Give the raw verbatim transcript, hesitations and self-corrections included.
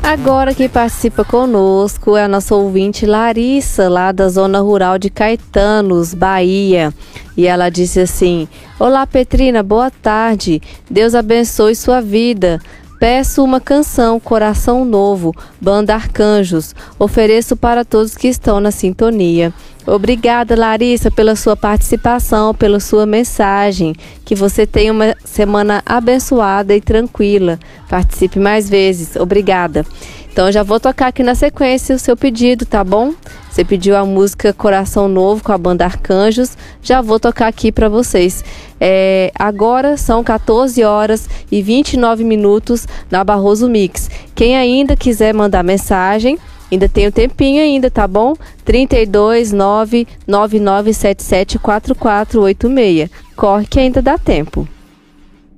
Agora quem participa conosco é a nossa ouvinte Larissa, lá da zona rural de Caetanos, Bahia. E ela disse assim: olá Petrina, boa tarde, Deus abençoe sua vida. Peço uma canção, Coração Novo, Banda Arcanjos. Ofereço para todos que estão na sintonia. Obrigada, Larissa, pela sua participação, pela sua mensagem. Que você tenha uma semana abençoada e tranquila. Participe mais vezes. Obrigada. Então, já vou tocar aqui na sequência o seu pedido, tá bom? Você pediu a música Coração Novo com a Banda Arcanjos. Já vou tocar aqui para vocês. É, agora são quatorze horas e vinte e nove minutos na Barroso Mix. Quem ainda quiser mandar mensagem, ainda tem um tempinho ainda, tá bom? trinta e dois, nove nove nove sete sete quatro quatro oito seis. Corre que ainda dá tempo.